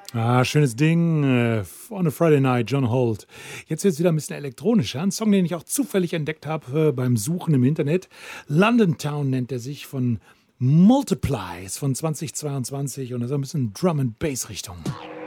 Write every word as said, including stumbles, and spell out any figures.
Ah, schönes Ding. Äh, on a Friday Night, John Holt. Jetzt wird's wieder ein bisschen elektronischer. Ein Song, den ich auch zufällig entdeckt habe äh, beim Suchen im Internet. London Town nennt er sich, von Multiplies von zwanzig zweiundzwanzig, und das ist ein bisschen Drum and Bass Richtung.